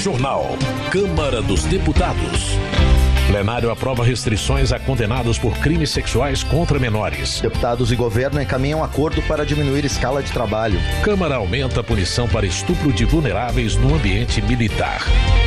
Jornal. Câmara dos Deputados. Plenário aprova restrições a condenados por crimes sexuais contra menores. Deputados e governo encaminham acordo para diminuir escala de trabalho. Câmara aumenta a punição para estupro de vulneráveis no ambiente militar.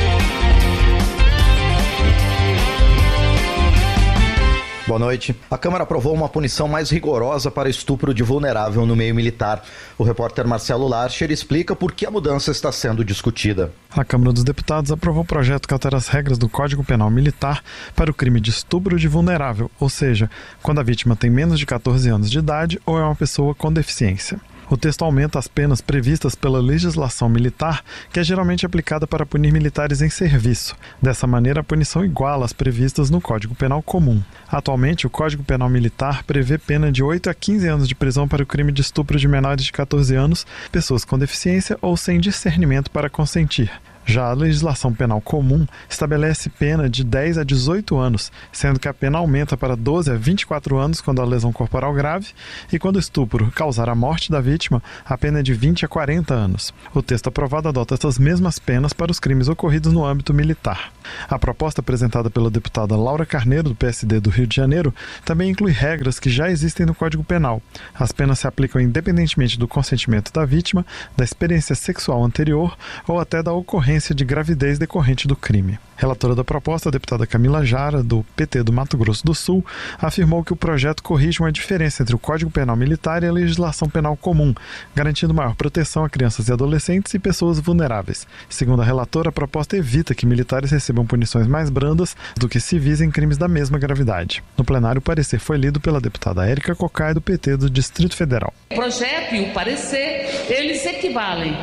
Boa noite. A Câmara aprovou uma punição mais rigorosa para estupro de vulnerável no meio militar. O repórter Marcelo Larcher explica por que a mudança está sendo discutida. A Câmara dos Deputados aprovou o projeto que altera as regras do Código Penal Militar para o crime de estupro de vulnerável, ou seja, quando a vítima tem menos de 14 anos de idade ou é uma pessoa com deficiência. O texto aumenta as penas previstas pela legislação militar, que é geralmente aplicada para punir militares em serviço. Dessa maneira, a punição iguala as previstas no Código Penal Comum. Atualmente, o Código Penal Militar prevê pena de 8 a 15 anos de prisão para o crime de estupro de menores de 14 anos, pessoas com deficiência ou sem discernimento para consentir. Já a legislação penal comum estabelece pena de 10 a 18 anos, sendo que a pena aumenta para 12 a 24 anos quando a lesão corporal grave e quando o estupro causar a morte da vítima, a pena é de 20 a 40 anos. O texto aprovado adota essas mesmas penas para os crimes ocorridos no âmbito militar. A proposta apresentada pela deputada Laura Carneiro, do PSD do Rio de Janeiro, também inclui regras que já existem no Código Penal. As penas se aplicam independentemente do consentimento da vítima, da experiência sexual anterior ou até da ocorrência de gravidez decorrente do crime. Relatora da proposta, a deputada Camila Jara, do PT do Mato Grosso do Sul, afirmou que o projeto corrige uma diferença entre o Código Penal Militar e a legislação penal comum, garantindo maior proteção a crianças e adolescentes e pessoas vulneráveis. Segundo a relatora, a proposta evita que militares recebam punições mais brandas do que civis em crimes da mesma gravidade. No plenário, o parecer foi lido pela deputada Érica Cocai, do PT do Distrito Federal. O projeto e o parecer, eles equivalem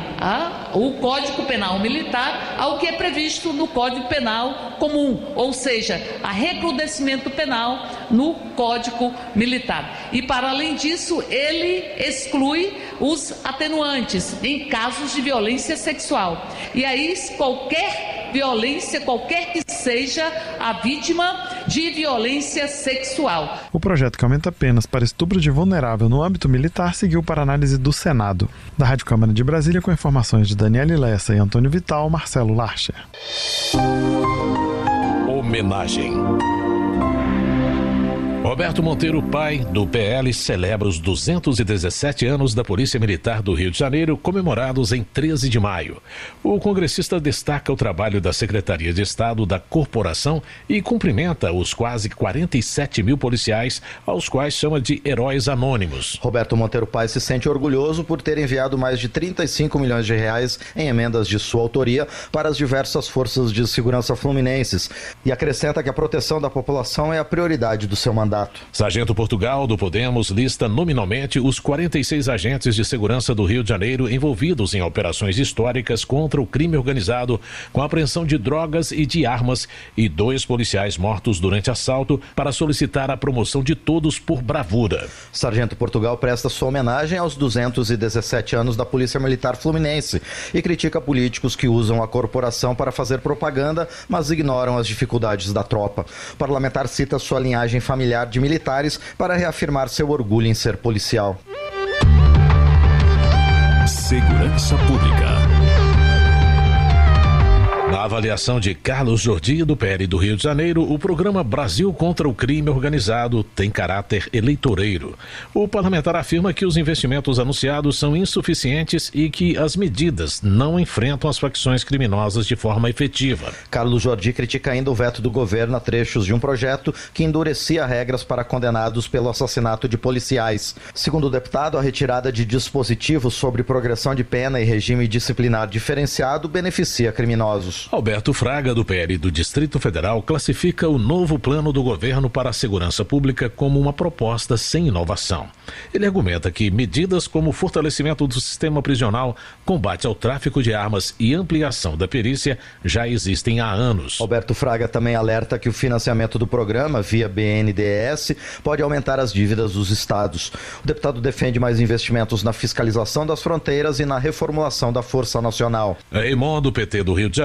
ao Código Penal Militar ao que é previsto no Código Penal Comum, ou seja, a recrudescimento penal no Código Militar. E, para além disso, ele exclui os atenuantes em casos de violência sexual. E aí, qualquer violência, qualquer que seja a vítima de violência sexual. O projeto que aumenta penas para estupro de vulnerável no âmbito militar seguiu para análise do Senado. Da Rádio Câmara de Brasília, com informações de Daniele Lessa e Antônio Vital, Marcelo Larcher. Homenagem. Roberto Monteiro, pai do PL, celebra os 217 anos da Polícia Militar do Rio de Janeiro, comemorados em 13 de maio. O congressista destaca o trabalho da Secretaria de Estado da Corporação e cumprimenta os quase 47 mil policiais, aos quais chama de heróis anônimos. Roberto Monteiro Pai se sente orgulhoso por ter enviado mais de 35 milhões de reais em emendas de sua autoria para as diversas forças de segurança fluminenses e acrescenta que a proteção da população é a prioridade do seu mandato. Sargento Portugal, do Podemos, lista nominalmente os 46 agentes de segurança do Rio de Janeiro envolvidos em operações históricas contra o crime organizado, com apreensão de drogas e de armas, e 2 policiais mortos durante assalto, para solicitar a promoção de todos por bravura. Sargento Portugal presta sua homenagem aos 217 anos da Polícia Militar Fluminense e critica políticos que usam a corporação para fazer propaganda, mas ignoram as dificuldades da tropa. O parlamentar cita sua linhagem familiar de militares para reafirmar seu orgulho em ser policial. Segurança Pública. Na avaliação de Carlos Jordi, do PL do Rio de Janeiro, o programa Brasil contra o Crime Organizado tem caráter eleitoreiro. O parlamentar afirma que os investimentos anunciados são insuficientes e que as medidas não enfrentam as facções criminosas de forma efetiva. Carlos Jordi critica ainda o veto do governo a trechos de um projeto que endurecia regras para condenados pelo assassinato de policiais. Segundo o deputado, a retirada de dispositivos sobre progressão de pena e regime disciplinar diferenciado beneficia criminosos. Alberto Fraga, do PL do Distrito Federal, classifica o novo plano do governo para a segurança pública como uma proposta sem inovação. Ele argumenta que medidas como o fortalecimento do sistema prisional, combate ao tráfico de armas e ampliação da perícia já existem há anos. Alberto Fraga também alerta que o financiamento do programa, via BNDES, pode aumentar as dívidas dos estados. O deputado defende mais investimentos na fiscalização das fronteiras e na reformulação da Força Nacional. Raymond, do PT do Rio de Janeiro, critica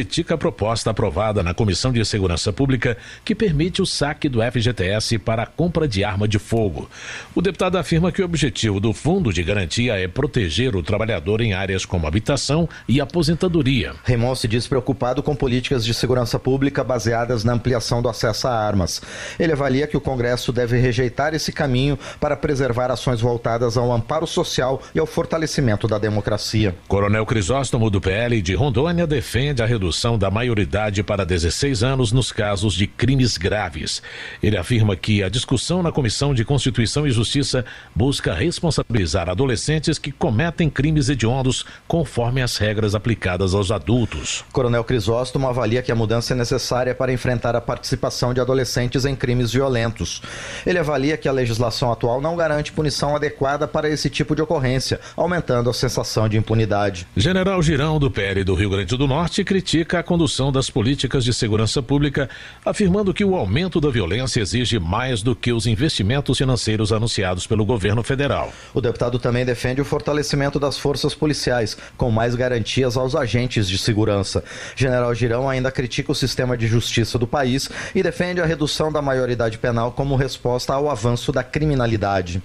critica a proposta aprovada na Comissão de Segurança Pública que permite o saque do FGTS para a compra de arma de fogo. O deputado afirma que o objetivo do Fundo de Garantia é proteger o trabalhador em áreas como habitação e aposentadoria. Raimon se diz preocupado com políticas de segurança pública baseadas na ampliação do acesso a armas. Ele avalia que o Congresso deve rejeitar esse caminho para preservar ações voltadas ao amparo social e ao fortalecimento da democracia. Coronel Crisóstomo, do PL de Rondônia, defende a redução da maioridade para 16 anos nos casos de crimes graves. Ele afirma que a discussão na Comissão de Constituição e Justiça busca responsabilizar adolescentes que cometem crimes hediondos conforme as regras aplicadas aos adultos. Coronel Crisóstomo avalia que a mudança é necessária para enfrentar a participação de adolescentes em crimes violentos. Ele avalia que a legislação atual não garante punição adequada para esse tipo de ocorrência, aumentando a sensação de impunidade. General Girão, do PL do Rio Grande do Norte, critica a condução das políticas de segurança pública, afirmando que o aumento da violência exige mais do que os investimentos financeiros anunciados pelo governo federal. O deputado também defende o fortalecimento das forças policiais, com mais garantias aos agentes de segurança. General Girão ainda critica o sistema de justiça do país e defende a redução da maioridade penal como resposta ao avanço da criminalidade.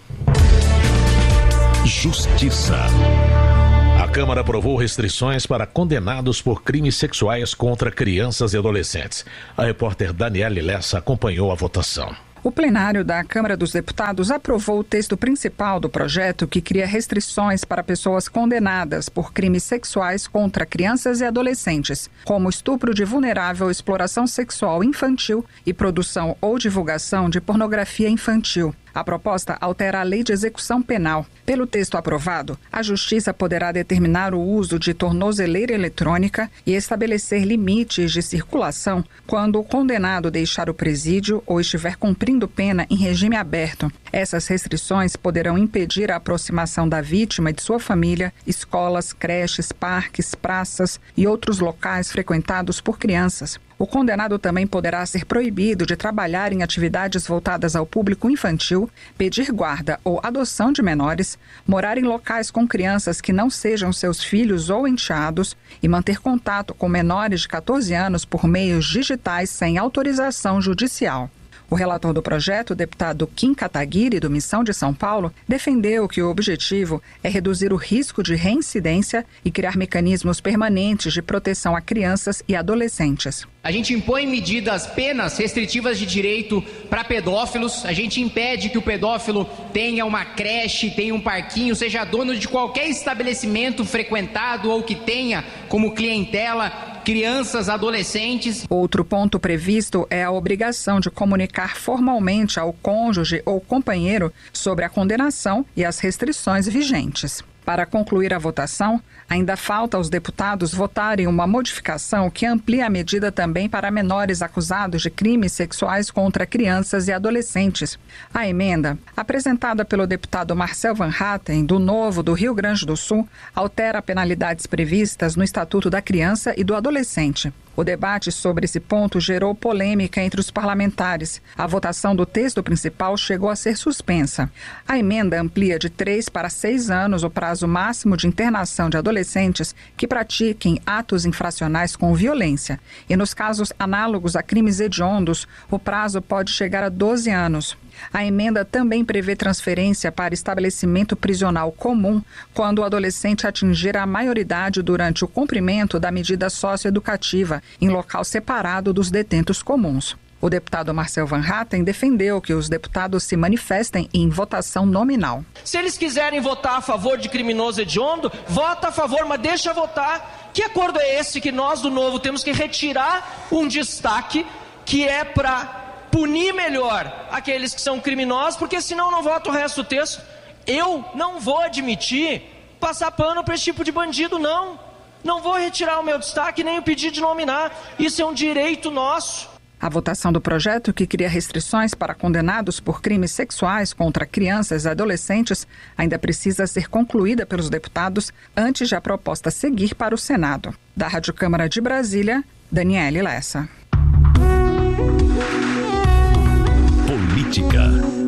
Justiça. A Câmara aprovou restrições para condenados por crimes sexuais contra crianças e adolescentes. A repórter Daniele Lessa acompanhou a votação. O plenário da Câmara dos Deputados aprovou o texto principal do projeto que cria restrições para pessoas condenadas por crimes sexuais contra crianças e adolescentes, como estupro de vulnerável, exploração sexual infantil e produção ou divulgação de pornografia infantil. A proposta altera a Lei de Execução Penal. Pelo texto aprovado, a Justiça poderá determinar o uso de tornozeleira eletrônica e estabelecer limites de circulação quando o condenado deixar o presídio ou estiver cumprindo pena em regime aberto. Essas restrições poderão impedir a aproximação da vítima e de sua família, escolas, creches, parques, praças e outros locais frequentados por crianças. O condenado também poderá ser proibido de trabalhar em atividades voltadas ao público infantil, pedir guarda ou adoção de menores, morar em locais com crianças que não sejam seus filhos ou enteados e manter contato com menores de 14 anos por meios digitais sem autorização judicial. O relator do projeto, o deputado Kim Kataguiri, do Missão de São Paulo, defendeu que o objetivo é reduzir o risco de reincidência e criar mecanismos permanentes de proteção a crianças e adolescentes. A gente impõe medidas, penas restritivas de direito para pedófilos. A gente impede que o pedófilo tenha uma creche, tenha um parquinho, seja dono de qualquer estabelecimento frequentado ou que tenha como clientela crianças, adolescentes. Outro ponto previsto é a obrigação de comunicar formalmente ao cônjuge ou companheiro sobre a condenação e as restrições vigentes. Para concluir a votação, ainda falta aos deputados votarem uma modificação que amplia a medida também para menores acusados de crimes sexuais contra crianças e adolescentes. A emenda, apresentada pelo deputado Marcel Van Hatten, do Novo do Rio Grande do Sul, altera penalidades previstas no Estatuto da Criança e do Adolescente. O debate sobre esse ponto gerou polêmica entre os parlamentares. A votação do texto principal chegou a ser suspensa. A emenda amplia de 3 para 6 anos o prazo máximo de internação de adolescentes que pratiquem atos infracionais com violência. E nos casos análogos a crimes hediondos, o prazo pode chegar a 12 anos. A emenda também prevê transferência para estabelecimento prisional comum quando o adolescente atingir a maioridade durante o cumprimento da medida socioeducativa em local separado dos detentos comuns. O deputado Marcel Van Hatten defendeu que os deputados se manifestem em votação nominal. Se eles quiserem votar a favor de criminoso hediondo, vota a favor, mas deixa votar. Que acordo é esse que nós do Novo temos que retirar um destaque que é para punir melhor aqueles que são criminosos, porque senão não vota o resto do texto. Eu não vou admitir passar pano para esse tipo de bandido, não. Não vou retirar o meu destaque nem o pedido de nominar. Isso é um direito nosso. A votação do projeto, que cria restrições para condenados por crimes sexuais contra crianças e adolescentes, ainda precisa ser concluída pelos deputados antes de a proposta seguir para o Senado. Da Rádio Câmara de Brasília, Daniele Lessa. Política.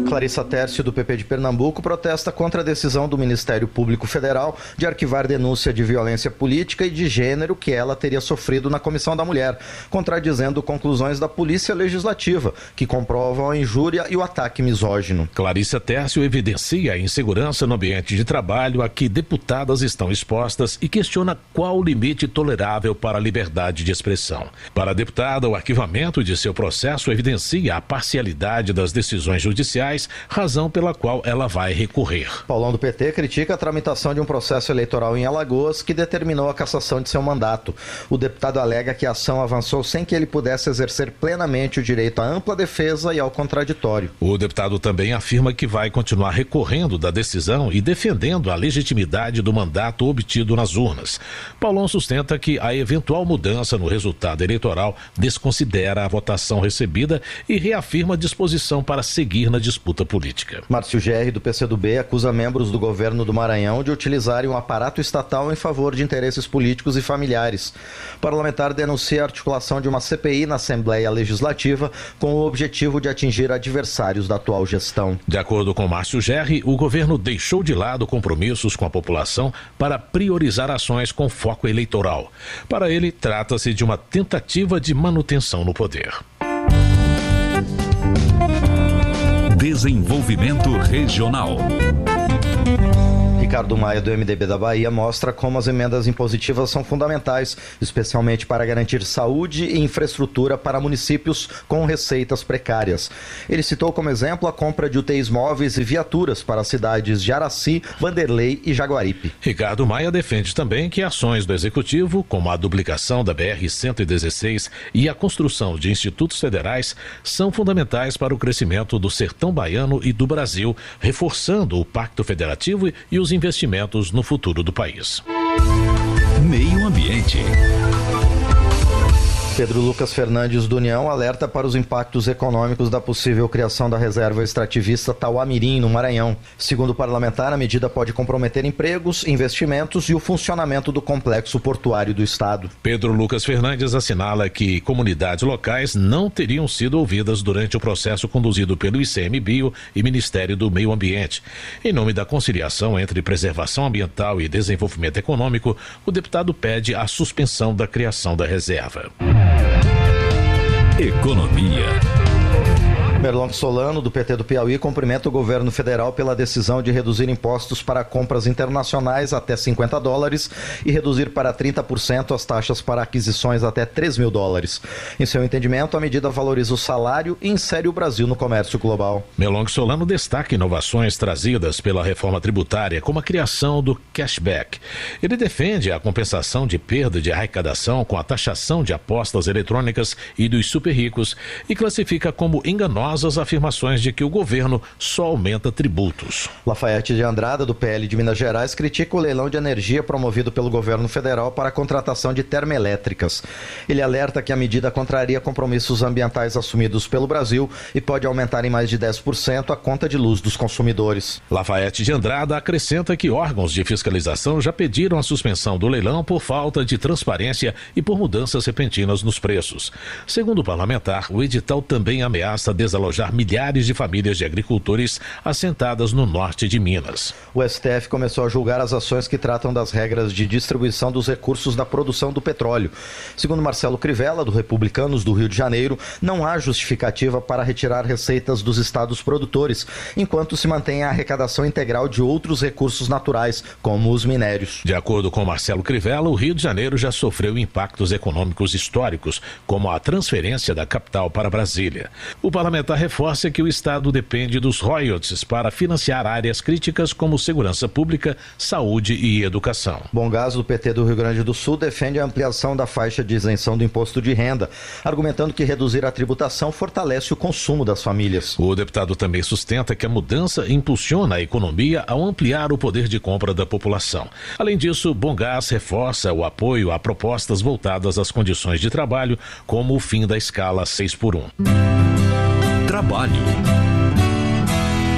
Clarissa Tércio, do PP de Pernambuco, protesta contra a decisão do Ministério Público Federal de arquivar denúncia de violência política e de gênero que ela teria sofrido na Comissão da Mulher, contradizendo conclusões da Polícia Legislativa, que comprovam a injúria e o ataque misógino. Clarissa Tércio evidencia a insegurança no ambiente de trabalho a que deputadas estão expostas e questiona qual o limite tolerável para a liberdade de expressão. Para a deputada, o arquivamento de seu processo evidencia a parcialidade das decisões judiciais, razão pela qual ela vai recorrer. Paulão, do PT, critica a tramitação de um processo eleitoral em Alagoas que determinou a cassação de seu mandato. O deputado alega que a ação avançou sem que ele pudesse exercer plenamente o direito à ampla defesa e ao contraditório. O deputado também afirma que vai continuar recorrendo da decisão e defendendo a legitimidade do mandato obtido nas urnas. Paulão sustenta que a eventual mudança no resultado eleitoral desconsidera a votação recebida e reafirma a disposição para seguir na disputa política. Márcio Gerri, do PCdoB, acusa membros do governo do Maranhão de utilizarem um aparato estatal em favor de interesses políticos e familiares. O parlamentar denuncia a articulação de uma CPI na Assembleia Legislativa com o objetivo de atingir adversários da atual gestão. De acordo com Márcio Gerri, o governo deixou de lado compromissos com a população para priorizar ações com foco eleitoral. Para ele, trata-se de uma tentativa de manutenção no poder. Desenvolvimento Regional. Ricardo Maia, do MDB da Bahia, mostra como as emendas impositivas são fundamentais, especialmente para garantir saúde e infraestrutura para municípios com receitas precárias. Ele citou como exemplo a compra de UTIs móveis e viaturas para as cidades de Araci, Vanderlei e Jaguaripe. Ricardo Maia defende também que ações do Executivo, como a duplicação da BR-116 e a construção de institutos federais, são fundamentais para o crescimento do sertão baiano e do Brasil, reforçando o Pacto Federativo e os investimentos no futuro do país. Meio Ambiente. Pedro Lucas Fernandes, do União, alerta para os impactos econômicos da possível criação da reserva extrativista Tauá-Mirim, no Maranhão. Segundo o parlamentar, a medida pode comprometer empregos, investimentos e o funcionamento do complexo portuário do estado. Pedro Lucas Fernandes assinala que comunidades locais não teriam sido ouvidas durante o processo conduzido pelo ICMBio e Ministério do Meio Ambiente. Em nome da conciliação entre preservação ambiental e desenvolvimento econômico, o deputado pede a suspensão da criação da reserva. Economia. Merlong Solano, do PT do Piauí, cumprimenta o governo federal pela decisão de reduzir impostos para compras internacionais até $50 e reduzir para 30% as taxas para aquisições até $3.000. Em seu entendimento, a medida valoriza o salário e insere o Brasil no comércio global. Merlong Solano destaca inovações trazidas pela reforma tributária, como a criação do cashback. Ele defende a compensação de perda de arrecadação com a taxação de apostas eletrônicas e dos super ricos e classifica como enganosas as afirmações de que o governo só aumenta tributos. Lafayette de Andrada, do PL de Minas Gerais, critica o leilão de energia promovido pelo governo federal para a contratação de termoelétricas. Ele alerta que a medida contraria compromissos ambientais assumidos pelo Brasil e pode aumentar em mais de 10% a conta de luz dos consumidores. Lafayette de Andrada acrescenta que órgãos de fiscalização já pediram a suspensão do leilão por falta de transparência e por mudanças repentinas nos preços. Segundo o parlamentar, o edital também ameaça desalojar milhares de famílias de agricultores assentadas no norte de Minas. O STF começou a julgar as ações que tratam das regras de distribuição dos recursos da produção do petróleo. Segundo Marcelo Crivella, do Republicanos do Rio de Janeiro, não há justificativa para retirar receitas dos estados produtores, enquanto se mantém a arrecadação integral de outros recursos naturais, como os minérios. De acordo com Marcelo Crivella, o Rio de Janeiro já sofreu impactos econômicos históricos, como a transferência da capital para Brasília. O parlamentar reforça que o Estado depende dos royalties para financiar áreas críticas como segurança pública, saúde e educação. Bom Gás, do PT do Rio Grande do Sul, defende a ampliação da faixa de isenção do imposto de renda, argumentando que reduzir a tributação fortalece o consumo das famílias. O deputado também sustenta que a mudança impulsiona a economia ao ampliar o poder de compra da população. Além disso, Bom Gás reforça o apoio a propostas voltadas às condições de trabalho, como o fim da escala 6x1. Trabalho.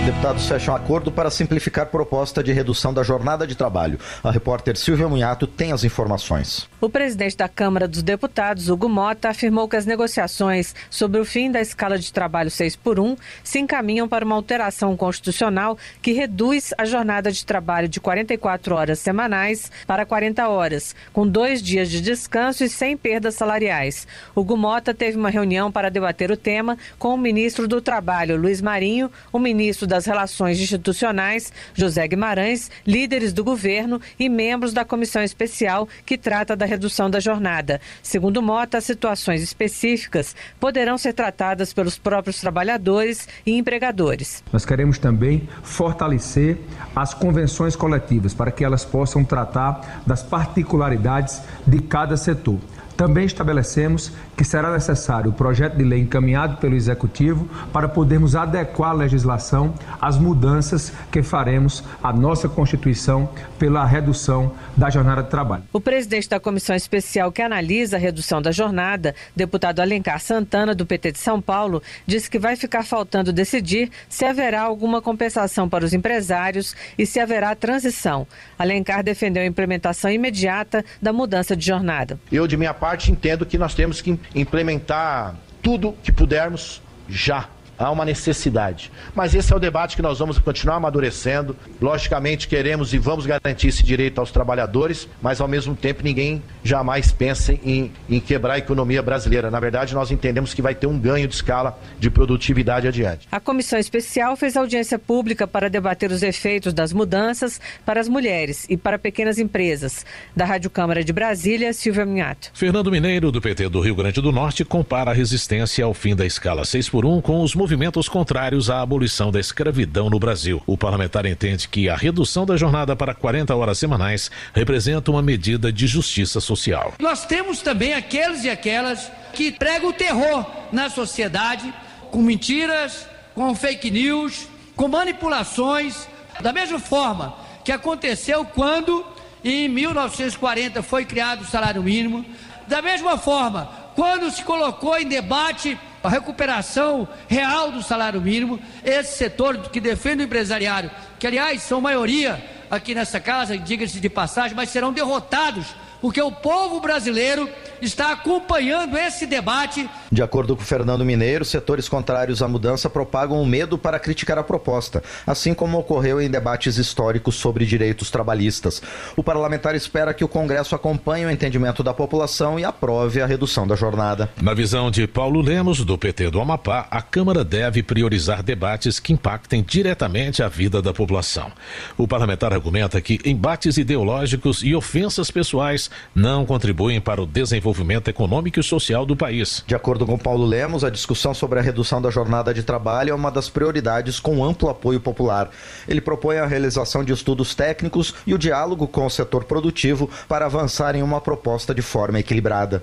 Deputados fecham acordo para simplificar proposta de redução da jornada de trabalho. A repórter Silvia Munhato tem as informações. O presidente da Câmara dos Deputados, Hugo Mota, afirmou que as negociações sobre o fim da escala de trabalho 6x1 se encaminham para uma alteração constitucional que reduz a jornada de trabalho de 44 horas semanais para 40 horas, com 2 dias de descanso e sem perdas salariais. Hugo Mota teve uma reunião para debater o tema com o ministro do Trabalho, Luiz Marinho, o ministro das Relações Institucionais, José Guimarães, líderes do governo e membros da comissão especial que trata da redução da jornada. Segundo Mota, situações específicas poderão ser tratadas pelos próprios trabalhadores e empregadores. Nós queremos também fortalecer as convenções coletivas para que elas possam tratar das particularidades de cada setor. Também estabelecemos que será necessário o projeto de lei encaminhado pelo Executivo para podermos adequar a legislação às mudanças que faremos à nossa Constituição pela redução da jornada de trabalho. O presidente da comissão especial que analisa a redução da jornada, deputado Alencar Santana, do PT de São Paulo, disse que vai ficar faltando decidir se haverá alguma compensação para os empresários e se haverá transição. Alencar defendeu a implementação imediata da mudança de jornada. Eu, de minha parte, entendo que nós temos que implementar tudo que pudermos já. Há uma necessidade. Mas esse é o debate que nós vamos continuar amadurecendo. Logicamente, queremos e vamos garantir esse direito aos trabalhadores, mas, ao mesmo tempo, ninguém jamais pensa em quebrar a economia brasileira. Na verdade, nós entendemos que vai ter um ganho de escala de produtividade adiante. A comissão especial fez audiência pública para debater os efeitos das mudanças para as mulheres e para pequenas empresas. Da Rádio Câmara de Brasília, Silvia Munhato. Fernando Mineiro, do PT do Rio Grande do Norte, compara a resistência ao fim da escala 6x1 com os movimentos contrários à abolição da escravidão no Brasil. O parlamentar entende que a redução da jornada para 40 horas semanais representa uma medida de justiça social. Nós temos também aqueles e aquelas que pregam o terror na sociedade, com mentiras, com fake news, com manipulações, da mesma forma que aconteceu quando, em 1940, foi criado o salário mínimo, da mesma forma, quando se colocou em debate a recuperação real do salário mínimo, esse setor que defende o empresariado, que aliás são maioria aqui nessa casa, diga-se de passagem, mas serão derrotados, porque o povo brasileiro está acompanhando esse debate. De acordo com Fernando Mineiro, setores contrários à mudança propagam o medo para criticar a proposta, assim como ocorreu em debates históricos sobre direitos trabalhistas. O parlamentar espera que o Congresso acompanhe o entendimento da população e aprove a redução da jornada. Na visão de Paulo Lemos, do PT do Amapá, a Câmara deve priorizar debates que impactem diretamente a vida da população. O parlamentar argumenta que embates ideológicos e ofensas pessoais não contribuem para o desenvolvimento econômico e social do país. De acordo com Paulo Lemos, a discussão sobre a redução da jornada de trabalho é uma das prioridades com amplo apoio popular. Ele propõe a realização de estudos técnicos e o diálogo com o setor produtivo para avançar em uma proposta de forma equilibrada.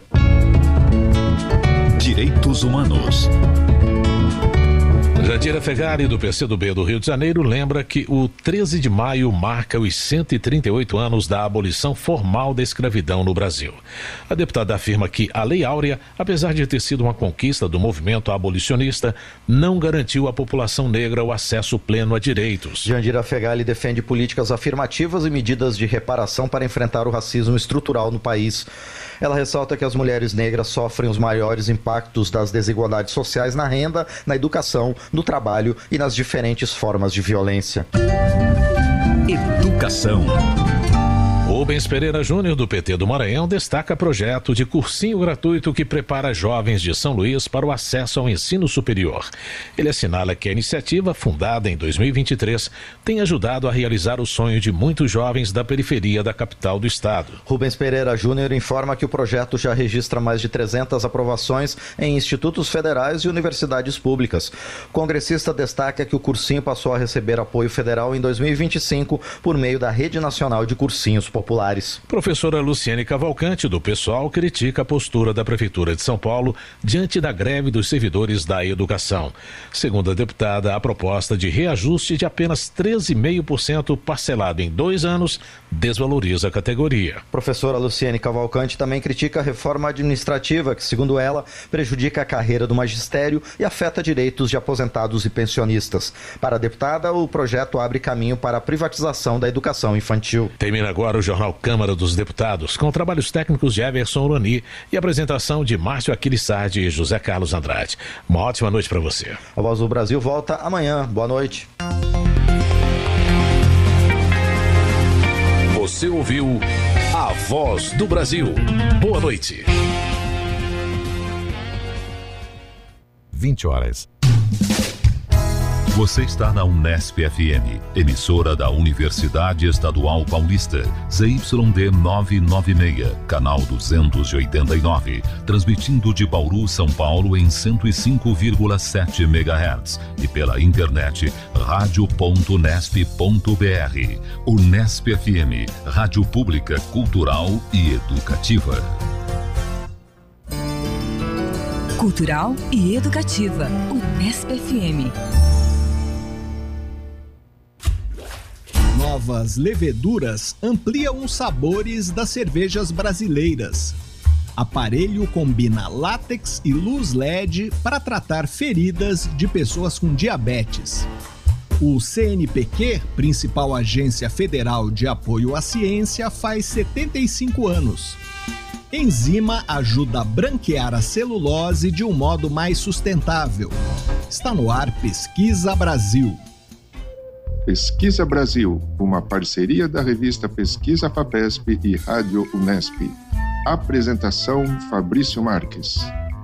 Direitos Humanos. Jandira Fegali, do PCdoB do Rio de Janeiro, lembra que o 13 de maio marca os 138 anos da abolição formal da escravidão no Brasil. A deputada afirma que a Lei Áurea, apesar de ter sido uma conquista do movimento abolicionista, não garantiu à população negra o acesso pleno a direitos. Jandira Fegali defende políticas afirmativas e medidas de reparação para enfrentar o racismo estrutural no país. Ela ressalta que as mulheres negras sofrem os maiores impactos das desigualdades sociais na renda, na educação, no trabalho e nas diferentes formas de violência. Educação. Rubens Pereira Júnior, do PT do Maranhão, destaca projeto de cursinho gratuito que prepara jovens de São Luís para o acesso ao ensino superior. Ele assinala que a iniciativa, fundada em 2023, tem ajudado a realizar o sonho de muitos jovens da periferia da capital do estado. Rubens Pereira Júnior informa que o projeto já registra mais de 300 aprovações em institutos federais e universidades públicas. O congressista destaca que o cursinho passou a receber apoio federal em 2025 por meio da Rede Nacional de Cursinhos Populares. populares. Professora Luciene Cavalcante, do PSOL, critica a postura da Prefeitura de São Paulo diante da greve dos servidores da educação. Segundo a deputada, a proposta de reajuste de apenas 13,5% parcelado em 2 anos desvaloriza a categoria. Professora Luciene Cavalcante também critica a reforma administrativa que, segundo ela, prejudica a carreira do magistério e afeta direitos de aposentados e pensionistas. Para a deputada, o projeto abre caminho para a privatização da educação infantil. Termina agora o Jornal Câmara dos Deputados, com trabalhos técnicos de Everson Urani e apresentação de Márcio Aquiles Sardi e José Carlos Andrade. Uma ótima noite para você. A Voz do Brasil volta amanhã. Boa noite. Você ouviu A Voz do Brasil. Boa noite. 20 horas. Você está na Unesp FM, emissora da Universidade Estadual Paulista, ZYD 996, canal 289, transmitindo de Bauru, São Paulo em 105,7 MHz e pela internet radio.unesp.br. Unesp FM, rádio pública, cultural e educativa. Cultural e educativa, Unesp FM. Novas leveduras ampliam os sabores das cervejas brasileiras. Aparelho combina látex e luz LED para tratar feridas de pessoas com diabetes. O CNPq, principal agência federal de apoio à ciência, faz 75 anos. Enzima ajuda a branquear a celulose de um modo mais sustentável. Está no ar Pesquisa Brasil. Pesquisa Brasil, uma parceria da revista Pesquisa FAPESP e Rádio Unesp. Apresentação Fabrício Marques.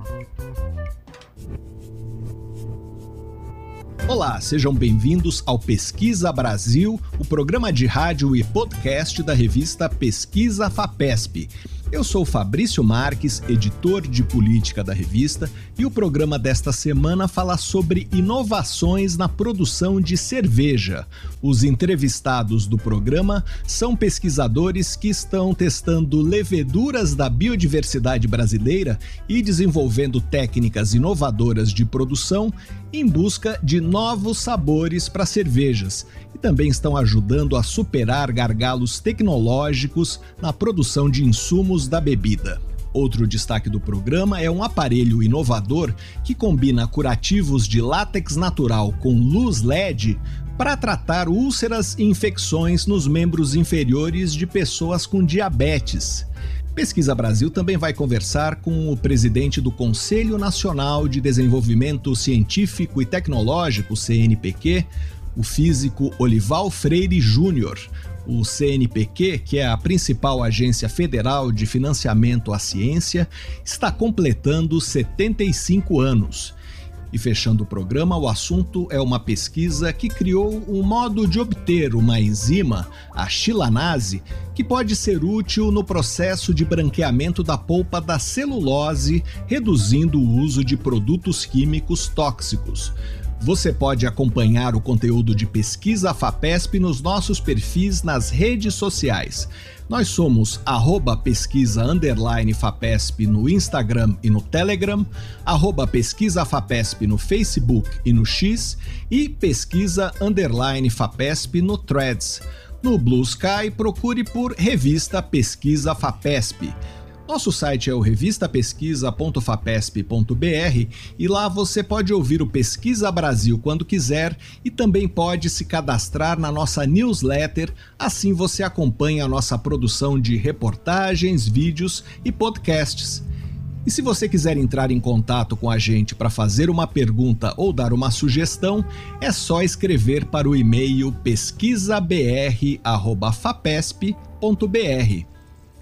Olá, sejam bem-vindos ao Pesquisa Brasil, o programa de rádio e podcast da revista Pesquisa FAPESP. Eu sou Fabrício Marques, editor de política da revista, e o programa desta semana fala sobre inovações na produção de cerveja. Os entrevistados do programa são pesquisadores que estão testando leveduras da biodiversidade brasileira e desenvolvendo técnicas inovadoras de produção em busca de novos sabores para cervejas. E também estão ajudando a superar gargalos tecnológicos na produção de insumos da bebida. Outro destaque do programa é um aparelho inovador que combina curativos de látex natural com luz LED para tratar úlceras e infecções nos membros inferiores de pessoas com diabetes. Pesquisa Brasil também vai conversar com o presidente do Conselho Nacional de Desenvolvimento Científico e Tecnológico, CNPq, o físico Olival Freire Júnior. O CNPq, que é a principal agência federal de financiamento à ciência, está completando 75 anos. E fechando o programa, o assunto é uma pesquisa que criou um modo de obter uma enzima, a xilanase, que pode ser útil no processo de branqueamento da polpa da celulose, reduzindo o uso de produtos químicos tóxicos. Você pode acompanhar o conteúdo de Pesquisa FAPESP nos nossos perfis nas redes sociais. Nós somos @pesquisa_FAPESP no Instagram e no Telegram, @pesquisafapesp no Facebook e no X e pesquisa_FAPESP no Threads. No Blue Sky, procure por Revista Pesquisa FAPESP. Nosso site é o revistapesquisa.fapesp.br e lá você pode ouvir o Pesquisa Brasil quando quiser e também pode se cadastrar na nossa newsletter, assim você acompanha a nossa produção de reportagens, vídeos e podcasts. E se você quiser entrar em contato com a gente para fazer uma pergunta ou dar uma sugestão, é só escrever para o e-mail pesquisabr@fapesp.br.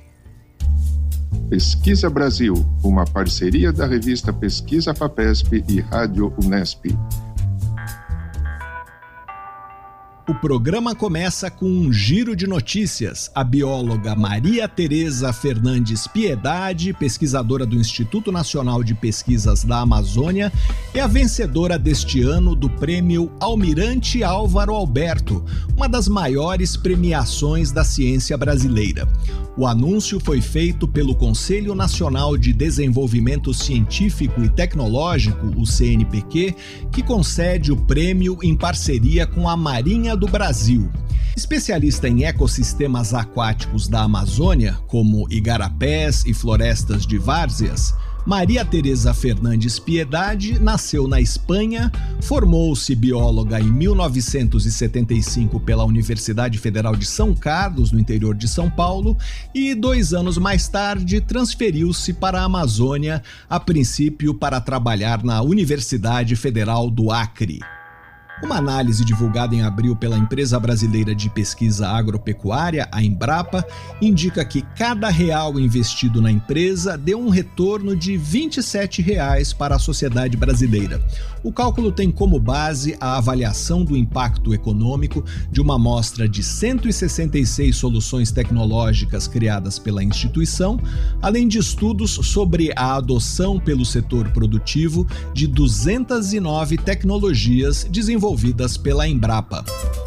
Pesquisa Brasil, uma parceria da revista Pesquisa FAPESP e Rádio Unesp. O programa começa com um giro de notícias. A bióloga Maria Tereza Fernandes Piedade, pesquisadora do Instituto Nacional de Pesquisas da Amazônia, é a vencedora deste ano do Prêmio Almirante Álvaro Alberto, uma das maiores premiações da ciência brasileira. O anúncio foi feito pelo Conselho Nacional de Desenvolvimento Científico e Tecnológico, o CNPq, que concede o prêmio em parceria com a Marinha do Brasil. Especialista em ecossistemas aquáticos da Amazônia, como igarapés e florestas de várzeas, Maria Tereza Fernandes Piedade nasceu na Espanha, formou-se bióloga em 1975 pela Universidade Federal de São Carlos, no interior de São Paulo, e 2 anos mais tarde transferiu-se para a Amazônia, a princípio para trabalhar na Universidade Federal do Acre. Uma análise divulgada em abril pela Empresa Brasileira de Pesquisa Agropecuária, a Embrapa, indica que cada real investido na empresa deu um retorno de R$ 27 para a sociedade brasileira. O cálculo tem como base a avaliação do impacto econômico de uma amostra de 166 soluções tecnológicas criadas pela instituição, além de estudos sobre a adoção pelo setor produtivo de 209 tecnologias desenvolvidas pela Embrapa.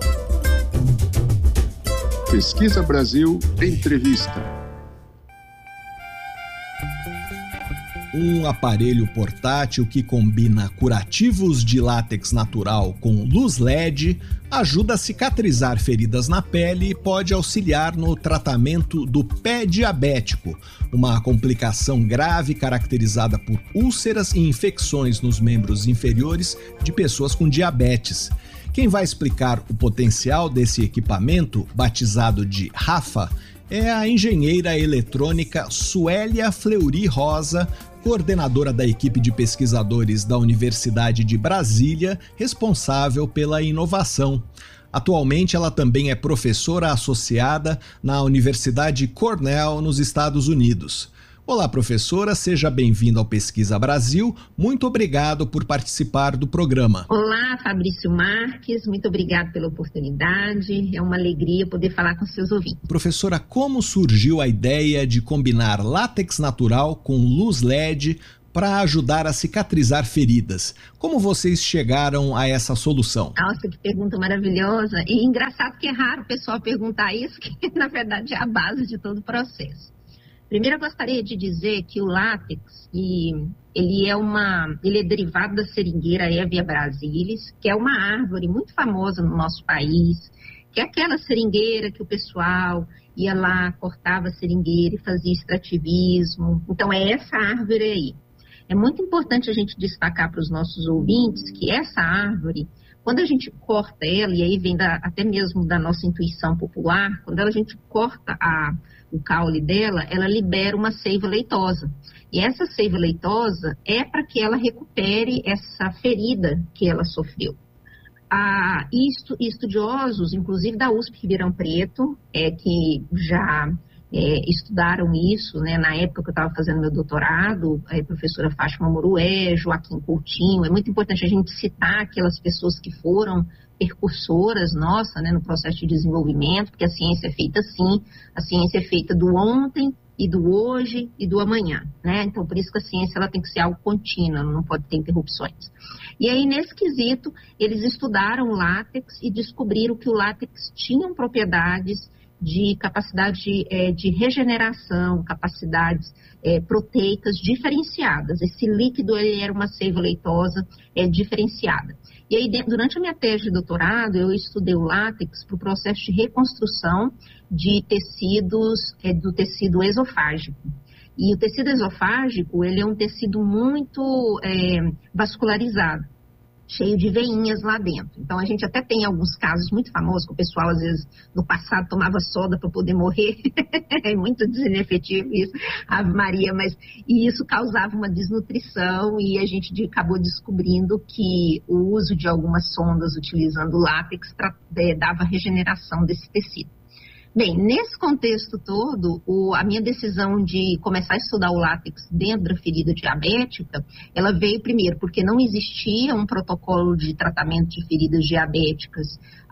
Pesquisa Brasil Entrevista. Um aparelho portátil que combina curativos de látex natural com luz LED ajuda a cicatrizar feridas na pele e pode auxiliar no tratamento do pé diabético, uma complicação grave caracterizada por úlceras e infecções nos membros inferiores de pessoas com diabetes. Quem vai explicar o potencial desse equipamento, batizado de Rafa, é a engenheira eletrônica Suélia Fleury Rosa, coordenadora da equipe de pesquisadores da Universidade de Brasília, responsável pela inovação. Atualmente, ela também é professora associada na Universidade Cornell, nos Estados Unidos. Olá, professora, seja bem-vinda ao Pesquisa Brasil. Muito obrigado por participar do programa. Olá, Fabrício Marques, muito obrigado pela oportunidade. É uma alegria poder falar com seus ouvintes. Professora, como surgiu a ideia de combinar látex natural com luz LED para ajudar a cicatrizar feridas? Como vocês chegaram a essa solução? Nossa, que pergunta maravilhosa. E engraçado que é raro o pessoal perguntar isso, que na verdade é a base de todo o processo. Primeiro, eu gostaria de dizer que o látex, ele é derivado da seringueira Hevea brasilis, que é uma árvore muito famosa no nosso país, que é aquela seringueira que o pessoal ia lá, cortava a seringueira e fazia extrativismo. Então, é essa árvore aí. É muito importante a gente destacar para os nossos ouvintes que essa árvore, quando a gente corta ela, e aí vem até mesmo da nossa intuição popular, quando a gente corta o caule dela, ela libera uma seiva leitosa. E essa seiva leitosa é para que ela recupere essa ferida que ela sofreu. Estudiosos, inclusive da USP Ribeirão Preto, que já estudaram isso, né, na época que eu estava fazendo meu doutorado, a professora Fátima Morué, Joaquim Coutinho. É muito importante a gente citar aquelas pessoas que foram percursoras, no processo de desenvolvimento, porque a ciência é feita assim, a ciência é feita do ontem e do hoje e do amanhã, né? Então, por isso que a ciência ela tem que ser algo contínuo, não pode ter interrupções. E aí, nesse quesito, eles estudaram o látex e descobriram que o látex tinha propriedades de capacidade de regeneração, capacidades proteicas diferenciadas. Esse líquido ele era uma seiva leitosa diferenciada. E aí, durante a minha tese de doutorado, eu estudei o látex para o processo de reconstrução de tecidos, do tecido esofágico. E o tecido esofágico, ele é um tecido muito vascularizado, cheio de veinhas lá dentro. Então, a gente até tem alguns casos muito famosos que o pessoal, às vezes, no passado tomava soda para poder morrer. É muito inefetivo isso, Ave Maria, e isso causava uma desnutrição e a gente acabou descobrindo que o uso de algumas sondas utilizando látex dava regeneração desse tecido. Bem, nesse contexto todo, a minha decisão de começar a estudar o látex dentro da ferida diabética, ela veio primeiro porque não existia um protocolo de tratamento de feridas diabéticas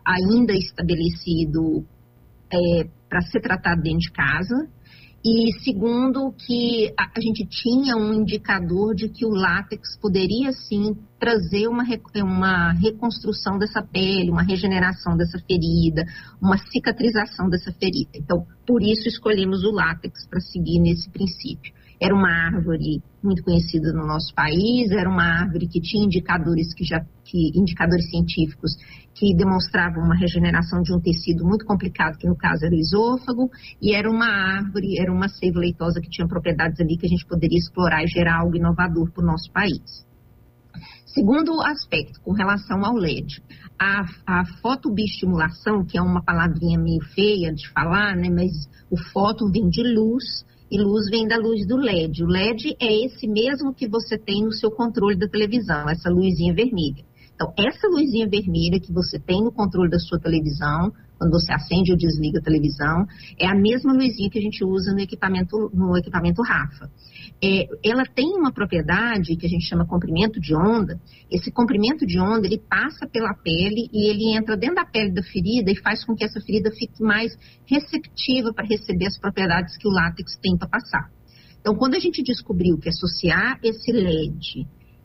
ainda estabelecido para ser tratado dentro de casa. E segundo, que a gente tinha um indicador de que o látex poderia sim trazer uma reconstrução dessa pele, uma regeneração dessa ferida, uma cicatrização dessa ferida. Então, por isso escolhemos o látex para seguir nesse princípio. Era uma árvore muito conhecida no nosso país, era uma árvore que tinha indicadores científicos que demonstravam uma regeneração de um tecido muito complicado, que no caso era o esôfago, e era uma árvore, era uma seiva leitosa que tinha propriedades ali que a gente poderia explorar e gerar algo inovador para o nosso país. Segundo aspecto, com relação ao LED, a fotobiostimulação, que é uma palavrinha meio feia de falar, né, mas o foto vem de luz, e luz vem da luz do LED. O LED é esse mesmo que você tem no seu controle da televisão, essa luzinha vermelha. Então, essa luzinha vermelha que você tem no controle da sua televisão, quando você acende ou desliga a televisão, é a mesma luzinha que a gente usa no equipamento Rafa. Ela tem uma propriedade que a gente chama comprimento de onda. Esse comprimento de onda, ele passa pela pele e ele entra dentro da pele da ferida e faz com que essa ferida fique mais receptiva para receber as propriedades que o látex tem para passar. Então, quando a gente descobriu que associar esse LED,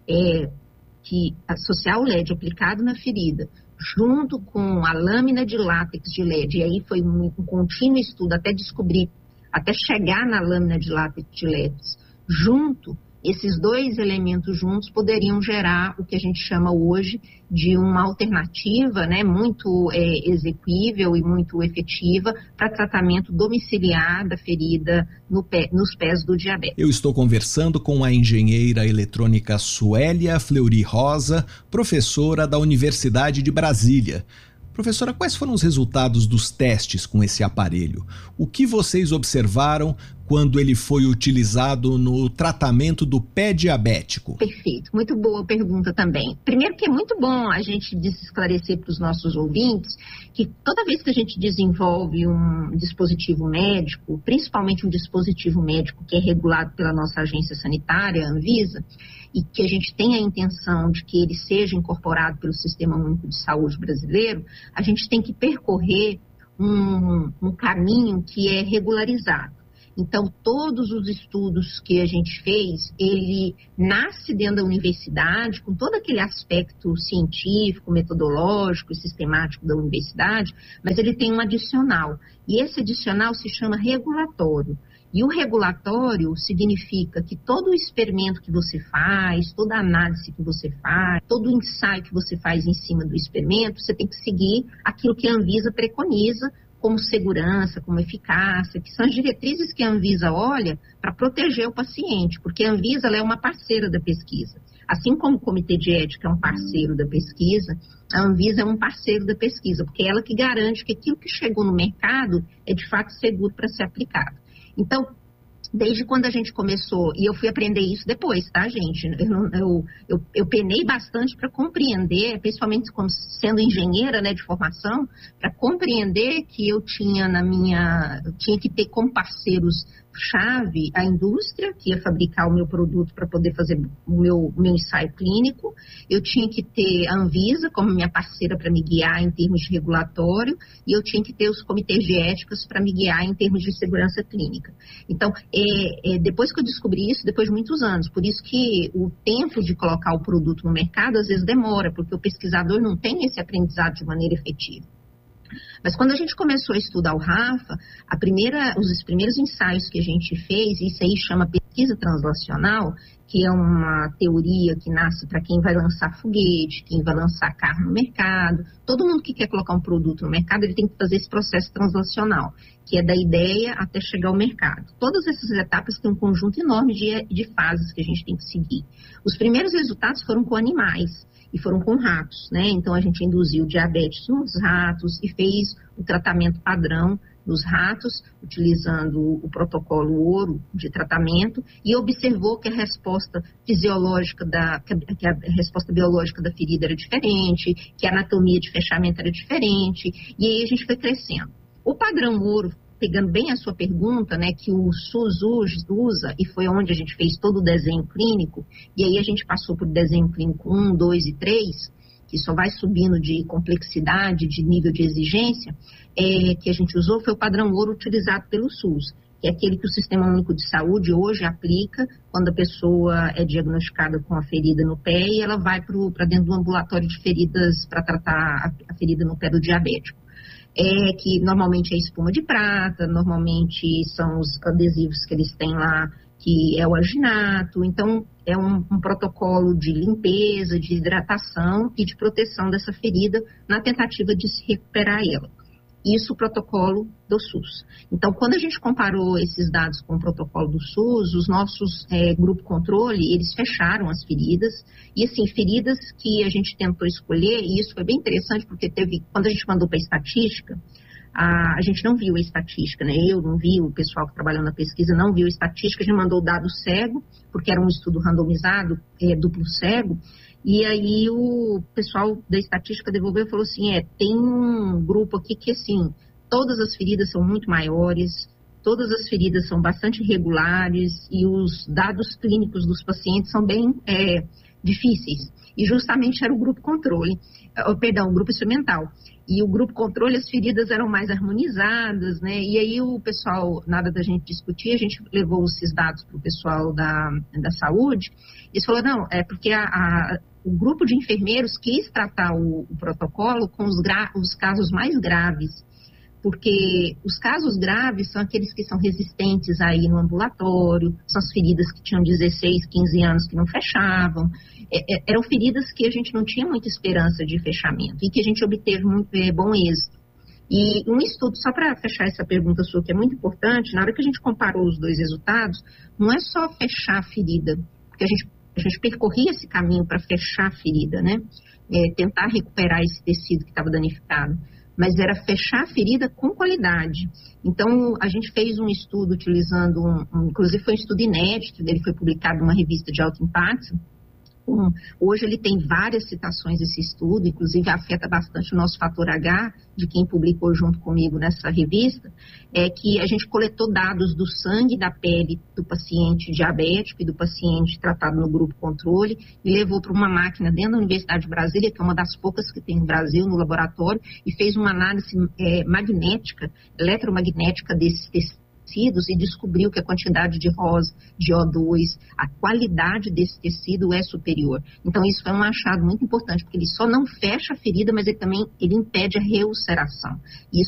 associar o LED aplicado na ferida, junto com a lâmina de látex de LED, e aí foi um contínuo estudo até chegar na lâmina de látex de LED, esses dois elementos juntos poderiam gerar o que a gente chama hoje de uma alternativa, né, muito exequível e muito efetiva para tratamento domiciliar da ferida nos pés do diabético. Eu estou conversando com a engenheira eletrônica Suélia Fleury Rosa, professora da Universidade de Brasília. Professora, quais foram os resultados dos testes com esse aparelho? O que vocês observaram quando ele foi utilizado no tratamento do pé diabético? Perfeito, muito boa pergunta também. Primeiro que é muito bom a gente esclarecer para os nossos ouvintes que toda vez que a gente desenvolve um dispositivo médico, principalmente um dispositivo médico que é regulado pela nossa agência sanitária, a Anvisa, e que a gente tem a intenção de que ele seja incorporado pelo Sistema Único de Saúde brasileiro, a gente tem que percorrer um caminho que é regularizado. Então, todos os estudos que a gente fez, ele nasce dentro da universidade, com todo aquele aspecto científico, metodológico e sistemático da universidade, mas ele tem um adicional. E esse adicional se chama regulatório. E o regulatório significa que todo o experimento que você faz, toda a análise que você faz, todo o ensaio que você faz em cima do experimento, você tem que seguir aquilo que a Anvisa preconiza como segurança, como eficácia, que são as diretrizes que a Anvisa olha para proteger o paciente, porque a Anvisa ela é uma parceira da pesquisa. Assim como o Comitê de Ética é um parceiro da pesquisa, a Anvisa é um parceiro da pesquisa, porque é ela que garante que aquilo que chegou no mercado é de fato seguro para ser aplicado. Então, desde quando a gente começou, e eu fui aprender isso depois, tá, gente? Eu penei bastante para compreender, principalmente como sendo engenheira, né, de formação, para compreender que eu tinha que ter como parceiros-chave a indústria, que ia fabricar o meu produto para poder fazer o meu ensaio clínico. Eu tinha que ter a Anvisa como minha parceira para me guiar em termos de regulatório, e eu tinha que ter os comitês de éticas para me guiar em termos de segurança clínica. Então, depois que eu descobri isso, depois de muitos anos, por isso que o tempo de colocar o produto no mercado às vezes demora, porque o pesquisador não tem esse aprendizado de maneira efetiva. Mas quando a gente começou a estudar o Rafa, os primeiros ensaios que a gente fez, isso aí chama pesquisa translacional, que é uma teoria que nasce para quem vai lançar foguete, quem vai lançar carro no mercado. Todo mundo que quer colocar um produto no mercado, ele tem que fazer esse processo translacional, que é da ideia até chegar ao mercado. Todas essas etapas têm um conjunto enorme de fases que a gente tem que seguir. Os primeiros resultados foram com animais e foram com ratos, né? Então a gente induziu diabetes nos ratos e fez o tratamento padrão nos ratos, utilizando o protocolo ouro de tratamento, e observou que a resposta fisiológica que a resposta biológica da ferida era diferente, que a anatomia de fechamento era diferente, e aí a gente foi crescendo. O padrão ouro, pegando bem a sua pergunta, né, que o SUS usa, e foi onde a gente fez todo o desenho clínico, e aí a gente passou por desenho clínico 1, 2 e 3, que só vai subindo de complexidade, de nível de exigência, que a gente usou foi o padrão ouro utilizado pelo SUS, que é aquele que o Sistema Único de Saúde hoje aplica quando a pessoa é diagnosticada com a ferida no pé e ela vai para dentro do ambulatório de feridas para tratar a ferida no pé do diabético. Que normalmente é espuma de prata, normalmente são os adesivos que eles têm lá, que é o alginato. Então, é um protocolo de limpeza, de hidratação e de proteção dessa ferida na tentativa de se recuperar ela. Isso o protocolo do SUS. Então, quando a gente comparou esses dados com o protocolo do SUS, os nossos grupo controle, eles fecharam as feridas. E, assim, feridas que a gente tentou escolher, e isso foi bem interessante, porque quando a gente mandou para a estatística, a gente não viu a estatística, né? Eu não vi, o pessoal que trabalhou na pesquisa não viu a estatística, a gente mandou o dado cego, porque era um estudo randomizado, duplo cego. E aí o pessoal da estatística devolveu e falou assim, tem um grupo aqui que, assim, todas as feridas são muito maiores, todas as feridas são bastante irregulares e os dados clínicos dos pacientes são bem difíceis. E justamente era o grupo controle, o grupo experimental. E o grupo controle, as feridas eram mais harmonizadas, né? E aí o pessoal, nada da gente discutir, a gente levou esses dados para o pessoal da saúde, e eles falaram, não, porque o grupo de enfermeiros quis tratar o protocolo com os casos mais graves, porque os casos graves são aqueles que são resistentes aí no ambulatório, são as feridas que tinham 16, 15 anos que não fechavam, eram feridas que a gente não tinha muita esperança de fechamento e que a gente obteve muito bom êxito. E um estudo, só para fechar essa pergunta sua, que é muito importante, na hora que a gente comparou os dois resultados, não é só fechar a ferida, porque a gente percorria esse caminho para fechar a ferida, né? Tentar recuperar esse tecido que estava danificado, mas era fechar a ferida com qualidade. Então, a gente fez um estudo utilizando, inclusive foi um estudo inédito, ele foi publicado numa revista de alto impacto. Hoje ele tem várias citações desse estudo, inclusive afeta bastante o nosso fator H, de quem publicou junto comigo nessa revista, que a gente coletou dados do sangue e da pele do paciente diabético e do paciente tratado no grupo controle e levou para uma máquina dentro da Universidade de Brasília, que é uma das poucas que tem no Brasil, no laboratório, e fez uma análise eletromagnética desses tecidos e descobriu que a quantidade de ROS, de O2, a qualidade desse tecido é superior. Então, isso foi um achado muito importante, porque ele só não fecha a ferida, mas ele impede a reulceração.